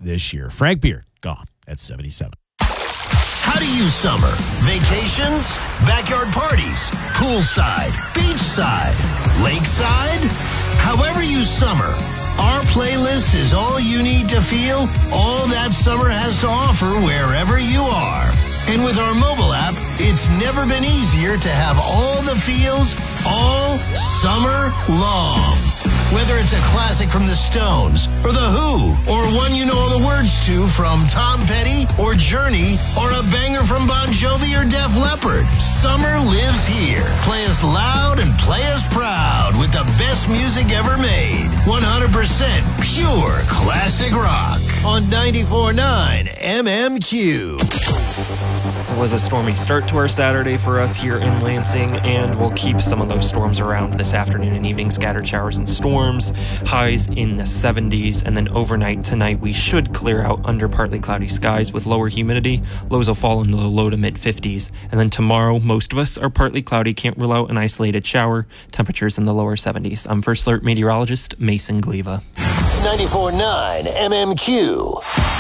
this year. Frank Beard, gone at 77. How do you summer? Vacations? Backyard parties? Poolside? Beachside? Lakeside? However you summer, our playlist is all you need to feel all that summer has to offer wherever you are. And with our mobile app, it's never been easier to have all the feels all summer long. Whether it's a classic from the Stones, or The Who, or one you know all the words to from Tom Petty, or Journey, or a banger from Bon Jovi or Def Leppard, summer lives here. Play us loud and play us proud with the best music ever made. 100% pure classic rock on 94.9 MMQ. It was a stormy start to our Saturday for us here in Lansing, and we'll keep some of those storms around this afternoon and evening. Scattered showers and storms, highs in the 70s, and then overnight tonight we should clear out under partly cloudy skies with lower humidity. Lows will fall into the low to mid 50s, and then tomorrow most of us are partly cloudy, can't rule out an isolated shower, temperatures in the lower 70s. I'm First Alert meteorologist Mason Gleva. 94.9 MMQ.